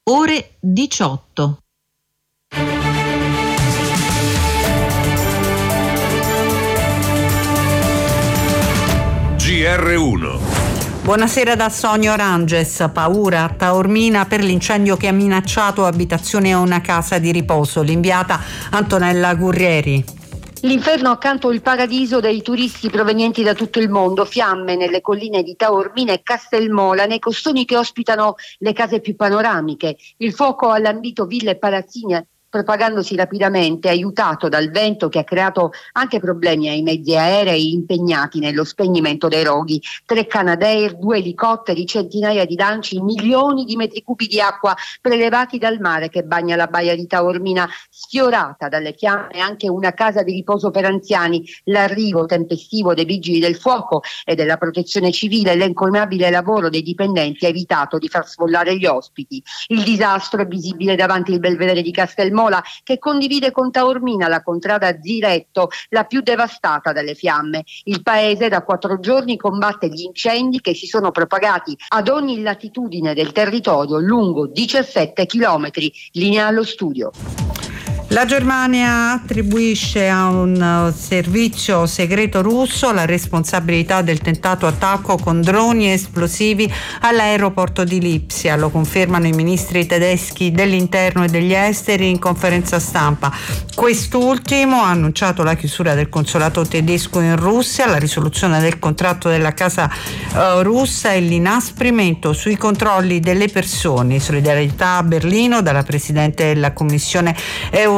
ore 18. GR1. Buonasera da Sonia Oranges. Paura a Taormina per l'incendio che ha minacciato abitazioni e una casa di riposo. L'inviata Antonella Gurrieri. L'inferno accanto al paradiso dei turisti provenienti da tutto il mondo, fiamme nelle colline di Taormina e Castelmola, nei costoni che ospitano le case più panoramiche. Il fuoco ha lambito ville e palazzine, propagandosi rapidamente, aiutato dal vento che ha creato anche problemi ai mezzi aerei impegnati nello spegnimento dei roghi. 3 Canadair, 2 elicotteri, centinaia di lanci, milioni di metri cubi di acqua prelevati dal mare che bagna la baia di Taormina, sfiorata dalle fiamme anche una casa di riposo per anziani. L'arrivo tempestivo dei vigili del fuoco e della protezione civile e l'encomiabile lavoro dei dipendenti ha evitato di far sfollare gli ospiti. Il disastro è visibile davanti il belvedere di Castelmola, che condivide con Taormina la contrada Ziretto, la più devastata dalle fiamme. Il paese da 4 giorni combatte gli incendi che si sono propagati ad ogni latitudine del territorio lungo 17 chilometri. Linea allo studio. La Germania attribuisce a un servizio segreto russo la responsabilità del tentato attacco con droni esplosivi all'aeroporto di Lipsia. Lo confermano i ministri tedeschi dell'interno e degli esteri in conferenza stampa. Quest'ultimo ha annunciato la chiusura del consolato tedesco in Russia, la risoluzione del contratto della casa russa e l'inasprimento sui controlli delle persone. Solidarietà a Berlino dalla Presidente della Commissione europea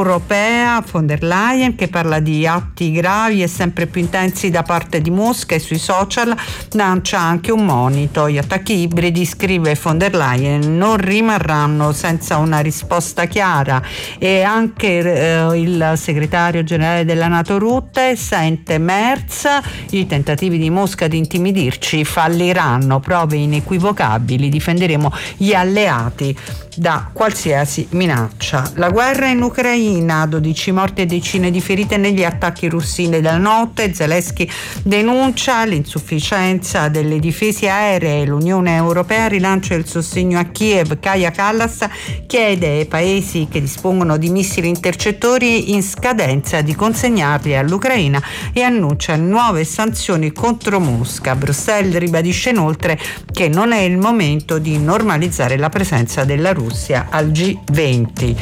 von der Leyen, che parla di atti gravi e sempre più intensi da parte di Mosca, e sui social lancia anche un monito. Gli attacchi ibridi, scrive von der Leyen, non rimarranno senza una risposta chiara, e anche il segretario generale della NATO Rutte sente Merz: i tentativi di Mosca di intimidirci falliranno, prove inequivocabili, difenderemo gli alleati da qualsiasi minaccia. La guerra in Ucraina, 12 morti e decine di ferite negli attacchi russi della notte. Zelensky denuncia l'insufficienza delle difese aeree. L'Unione Europea rilancia il sostegno a Kiev. Kaja Kallas chiede ai paesi che dispongono di missili intercettori in scadenza di consegnarli all'Ucraina e annuncia nuove sanzioni contro Mosca. Bruxelles ribadisce inoltre che non è il momento di normalizzare la presenza della Russia al G20.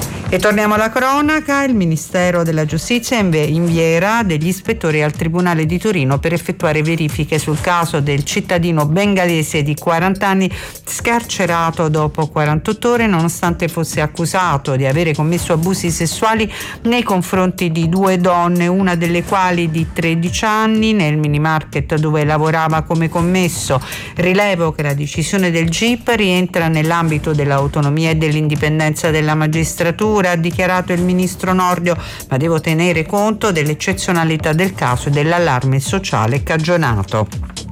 E torniamo alla cronaca. Il Ministero della Giustizia invierà degli ispettori al Tribunale di Torino per effettuare verifiche sul caso del cittadino bengalese di 40 anni scarcerato dopo 48 ore nonostante fosse accusato di avere commesso abusi sessuali nei confronti di 2 donne, una delle quali di 13 anni, nel minimarket dove lavorava come commesso. Rilevo che la decisione del GIP rientra nell'ambito dell'autonomia e dell'indipendenza della magistratura, ha dichiarato il ministro Nordio, ma devo tenere conto dell'eccezionalità del caso e dell'allarme sociale cagionato.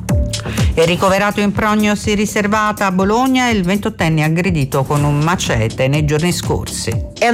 È ricoverato in prognosi riservata a Bologna il 28enne aggredito con un macete nei giorni scorsi.